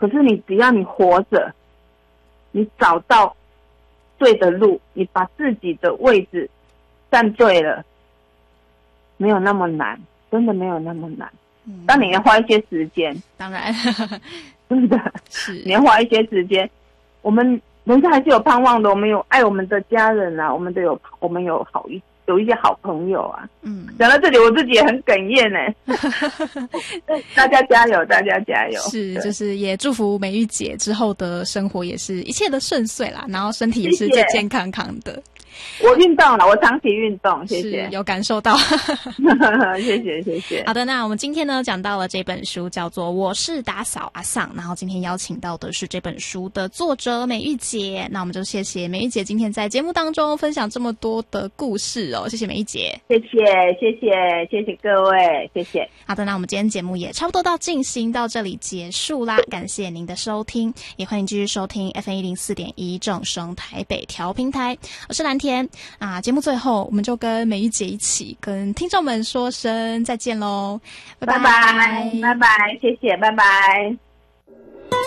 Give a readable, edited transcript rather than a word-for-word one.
可是你只要你活着，你找到对的路，你把自己的位置站对了，没有那么难，真的没有那么难。当你要花一些时间， 当然真的是你要花一些时间。我们人生还是有盼望的，我们有爱我们的家人啊，我们有一些好朋友啊。讲到这里我自己也很哽咽大家加油，大家加油。 是，就是也祝福美玉姐之后的生活也是一切的顺遂啦，然后身体也是健健康康的。 我运动了，我长期运动，谢谢。 有感受到谢谢谢谢。 好的，那我们今天呢讲到了这本书叫做《我是打扫阿桑》，然后今天邀请到的是这本书的作者美玉姐，那我们就谢谢美玉姐今天在节目当中分享这么多的故事哦，谢谢美玉姐。 谢谢各位，谢谢。 好的，那我们今天节目也差不多进行到这里结束啦，感谢您的收听，也欢迎继续收听 FM104.1 正声台北调频台，我是蓝田啊。节目最后我们就跟美玉姐一起跟听众们说声再见咯，拜拜， 拜拜，谢谢，拜拜。